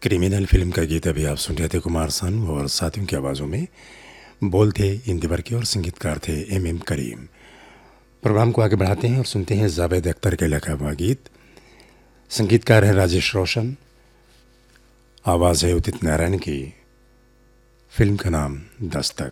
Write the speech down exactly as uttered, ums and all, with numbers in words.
Criminal film का गीत अभी आप सुन रहे थे कुमार सानू और साथियों की आवाज़ों में। बोल थे इंदिवर के और संगीतकार थे एम एम करीम। प्रोग्राम को आगे बढ़ाते हैं और सुनते हैं जावेद अख्तर के लिखा हुआ गीत। संगीतकार है राजेश रोशन, आवाज़ है उदित नारायण की। फिल्म का नाम दस्तक।